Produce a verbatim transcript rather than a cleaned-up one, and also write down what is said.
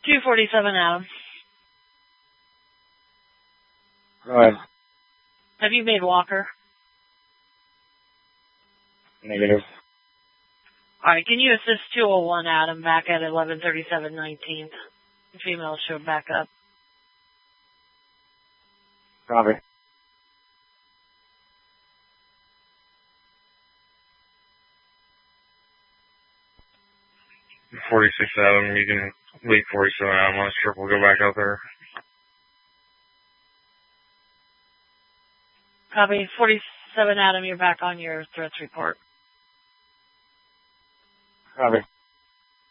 two forty-seven, Adam. Go ahead. Have you made Walker? Negative. Alright, can you assist two oh one, Adam, back at eleven thirty-seven nineteenth? The female showed back up. Copy. forty-six, Adam, you can leave forty-seven, Adam, on a strip, we'll go back out there. Copy. forty-seven, Adam, you're back on your threats report. Copy.